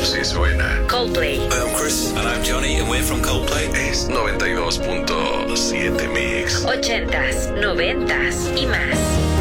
Así suena Coldplay. Hi, I'm Chris. And I'm Johnny, and we're from Coldplay. Es 92.7 Mix. 80s, 90s y más.